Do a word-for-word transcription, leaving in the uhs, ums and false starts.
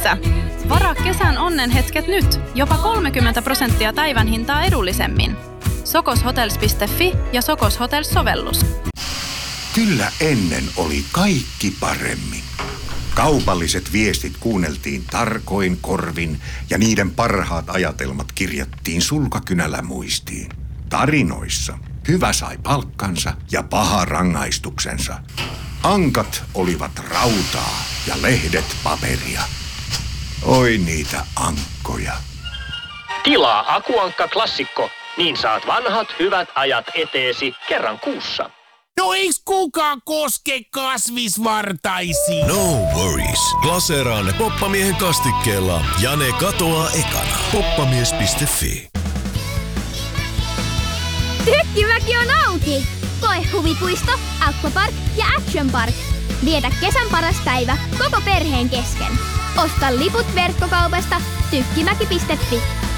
Tykkimäkissä. Varaa kesän onnenhetket nyt. Jopa kolmekymmentä prosenttia päivän hintaa edullisemmin. sokoshotels piste fi ja Sokos Hotels-sovellus. Kyllä ennen oli kaikki paremmin. Kaupalliset viestit kuunneltiin tarkoin korvin ja niiden parhaat ajatelmat kirjattiin sulkakynällä muistiin. Tarinoissa hyvä sai palkkansa ja paha rangaistuksensa. Ankat olivat rautaa ja lehdet paperia. Oi niitä ankkoja. Tilaa Akuankka Klassikko, niin saat vanhat hyvät ajat eteesi kerran kuussa. No eiks kukaan koske kasvisvartaisiin? No worries. Glaseeraa ne Poppamiehen kastikkeella ja ne katoaa ekana. poppamies piste fi. Tykkimäki on auki! Koe huvipuisto, aquapark ja action park. Vietä kesän paras päivä koko perheen kesken. Osta liput verkkokaupasta tykkimäki piste fi.